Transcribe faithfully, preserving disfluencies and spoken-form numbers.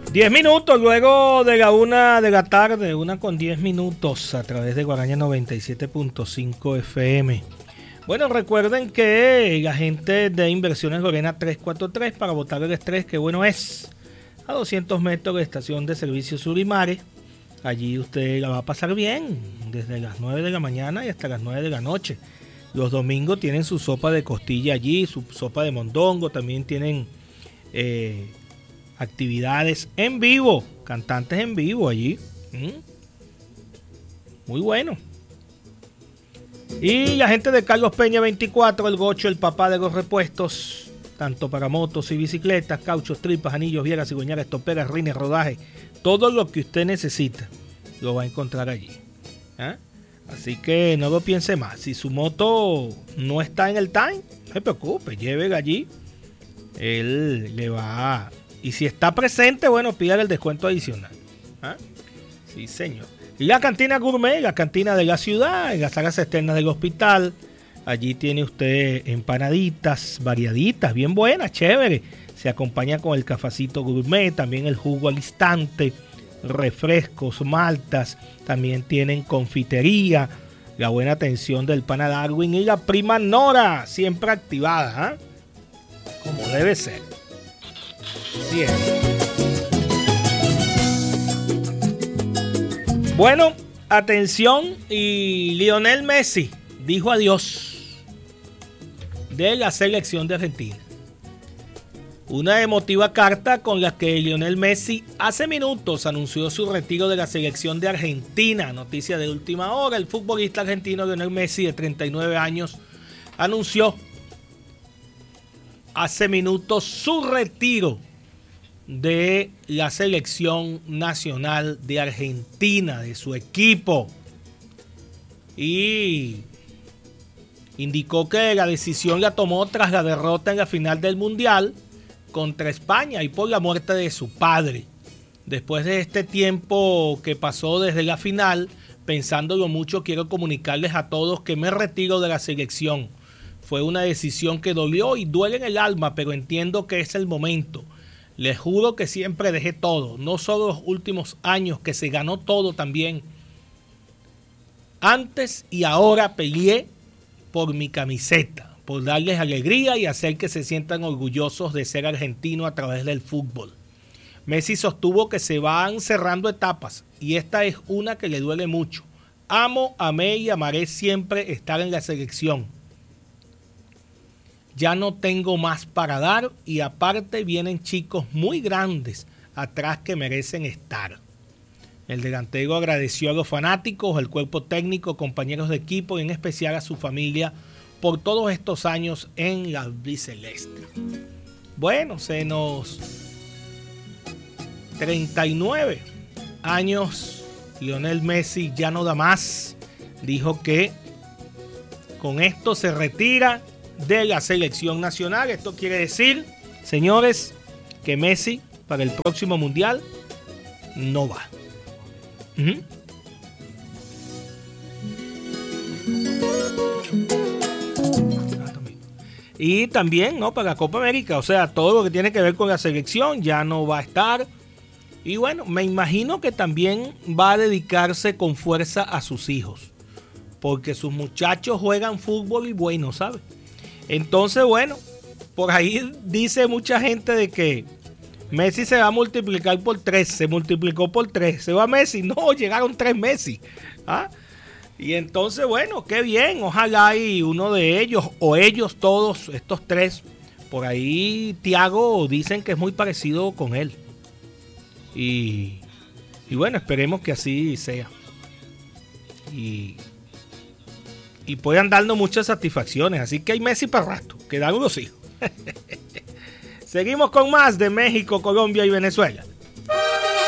Diez minutos luego de la una de la tarde, una con diez minutos a través de Guaraña noventa y siete punto cinco F M. Bueno, recuerden que la gente de Inversiones Lorena trescientos cuarenta y tres para botar el estrés, que bueno es, a doscientos metros de estación de servicio Surimare. Allí usted la va a pasar bien, desde las nueve de la mañana y hasta las nueve de la noche. Los domingos tienen su sopa de costilla allí, su sopa de mondongo, también tienen eh, actividades en vivo, cantantes en vivo allí. ¿Mm? Muy bueno. Y la gente de Carlos Peña veinticuatro, el Gocho, el papá de los repuestos, tanto para motos y bicicletas, cauchos, tripas, anillos, vieras, cigüeñaras, toperas, rines, rodaje, todo lo que usted necesita lo va a encontrar allí. ¿Ah? Así que no lo piense más. Si su moto no está en el time, no se preocupe, llévela allí. Él le va a... Y si está presente, bueno, pídale el descuento adicional. ¿Ah? Sí, señor. Y la cantina gourmet, la cantina de la ciudad, en las salas externas del hospital. Allí tiene usted empanaditas variaditas, bien buenas, chévere. Se acompaña con el cafecito gourmet, también el jugo al instante, refrescos, maltas. También tienen confitería, la buena atención del pana Darwin y la prima Nora, siempre activada, ¿eh? Como debe ser. Siempre. Bueno, atención, y Lionel Messi dijo adiós de la selección de Argentina. Una emotiva carta con la que Lionel Messi hace minutos anunció su retiro de la selección de Argentina. Noticia de última hora, el futbolista argentino Lionel Messi, de treinta y nueve años, anunció hace minutos su retiro de la selección nacional de Argentina, de su equipo. Y indicó que la decisión la tomó tras la derrota en la final del Mundial contra España y por la muerte de su padre. Después de este tiempo que pasó desde la final, pensándolo mucho, quiero comunicarles a todos que me retiro de la selección. Fue una decisión que dolió y duele en el alma, pero entiendo que es el momento. Les juro que siempre dejé todo, no solo los últimos años que se ganó todo también. Antes y ahora peleé por mi camiseta, por darles alegría y hacer que se sientan orgullosos de ser argentino a través del fútbol. Messi sostuvo que se van cerrando etapas y esta es una que le duele mucho. Amo, amé y amaré siempre estar en la selección. Ya no tengo más para dar y aparte vienen chicos muy grandes atrás que merecen estar. El delantero agradeció a los fanáticos, al cuerpo técnico, compañeros de equipo y en especial a su familia por todos estos años en la albiceleste. Bueno, se nos... treinta y nueve años, Lionel Messi ya no da más. Dijo que con esto se retira de la selección nacional. Esto quiere decir, señores, que Messi para el próximo mundial no va. Uh-huh. Y también, ¿no?, para la Copa América, o sea, todo lo que tiene que ver con la selección ya no va a estar. Y bueno, me imagino que también va a dedicarse con fuerza a sus hijos, porque sus muchachos juegan fútbol y bueno, ¿sabes? Entonces, bueno, por ahí dice mucha gente de que Messi se va a multiplicar por tres, se multiplicó por tres, se va Messi, no, llegaron tres Messi. ¿Ah? Y entonces, bueno, qué bien, ojalá y uno de ellos, o ellos todos, estos tres, por ahí Thiago dicen que es muy parecido con él. Y, y bueno, esperemos que así sea. Y... y puedan darnos muchas satisfacciones. Así que hay Messi para rato. Quedan unos hijos. Seguimos con más de México, Colombia y Venezuela.